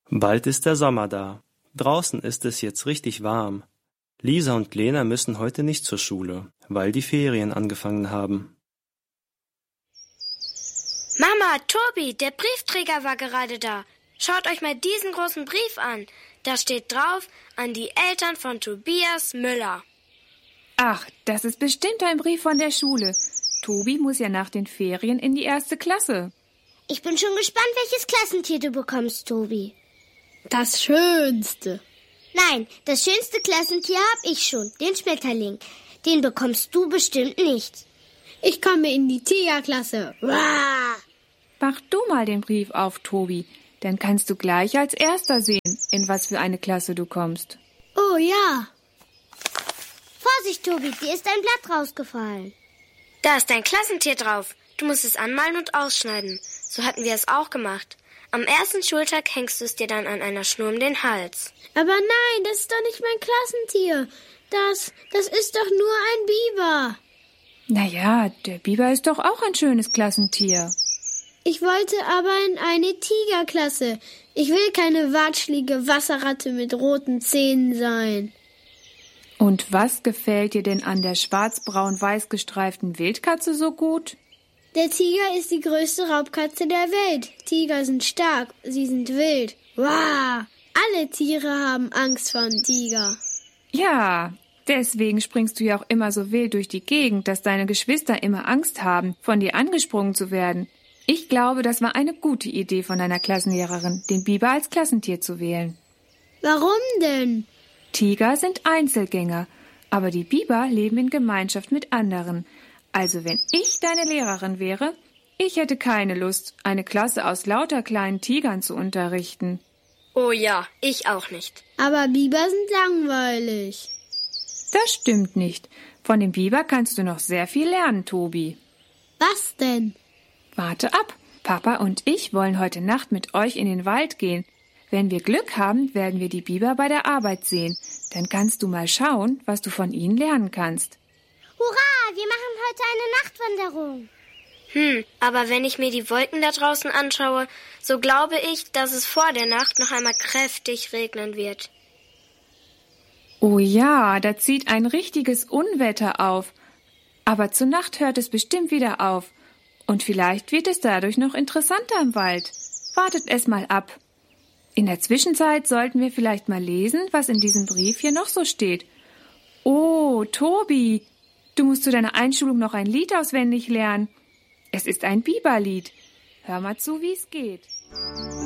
Bald ist der Sommer da. Draußen ist es jetzt richtig warm. Lisa und Lena müssen heute nicht zur Schule, weil die Ferien angefangen haben. Mama, Tobi, der Briefträger war gerade da. Schaut euch mal diesen großen Brief an. Da steht drauf, an die Eltern von Tobias Müller. Ach, das ist bestimmt ein Brief von der Schule. Tobi muss ja nach den Ferien in die 1. Klasse. Ich bin schon gespannt, welches Klassentier du bekommst, Tobi. Das Schönste. Nein, das schönste Klassentier habe ich schon, den Schmetterling. Den bekommst du bestimmt nicht. Ich komme in die Tigerklasse. Mach du mal den Brief auf, Tobi. Dann kannst du gleich als Erster sehen, in was für eine Klasse du kommst. Oh ja. Vorsicht, Tobi, dir ist ein Blatt rausgefallen. Da ist dein Klassentier drauf. Du musst es anmalen und ausschneiden. So hatten wir es auch gemacht. Am ersten Schultag hängst du es dir dann an einer Schnur um den Hals. Aber nein, das ist doch nicht mein Klassentier. Das ist doch nur ein Biber. Naja, der Biber ist doch auch ein schönes Klassentier. Ich wollte aber in eine Tigerklasse. Ich will keine watschlige Wasserratte mit roten Zähnen sein. Und was gefällt dir denn an der schwarz-braun-weiß gestreiften Wildkatze so gut? Der Tiger ist die größte Raubkatze der Welt. Tiger sind stark, sie sind wild. Wow! Alle Tiere haben Angst vor einem Tiger. Ja, deswegen springst du ja auch immer so wild durch die Gegend, dass deine Geschwister immer Angst haben, von dir angesprungen zu werden. Ich glaube, das war eine gute Idee von deiner Klassenlehrerin, den Biber als Klassentier zu wählen. Warum denn? Tiger sind Einzelgänger, aber die Biber leben in Gemeinschaft mit anderen. Also wenn ich deine Lehrerin wäre, ich hätte keine Lust, eine Klasse aus lauter kleinen Tigern zu unterrichten. Oh ja, ich auch nicht. Aber Biber sind langweilig. Das stimmt nicht. Von dem Biber kannst du noch sehr viel lernen, Tobi. Was denn? Warte ab. Papa und ich wollen heute Nacht mit euch in den Wald gehen. Wenn wir Glück haben, werden wir die Biber bei der Arbeit sehen. Dann kannst du mal schauen, was du von ihnen lernen kannst. Hurra, wir machen heute eine Nachtwanderung. Aber wenn ich mir die Wolken da draußen anschaue, so glaube ich, dass es vor der Nacht noch einmal kräftig regnen wird. Oh ja, da zieht ein richtiges Unwetter auf. Aber zur Nacht hört es bestimmt wieder auf. Und vielleicht wird es dadurch noch interessanter im Wald. Wartet es mal ab. In der Zwischenzeit sollten wir vielleicht mal lesen, was in diesem Brief hier noch so steht. Oh, Tobi, du musst zu deiner Einschulung noch ein Lied auswendig lernen. Es ist ein Biberlied. Hör mal zu, wie es geht.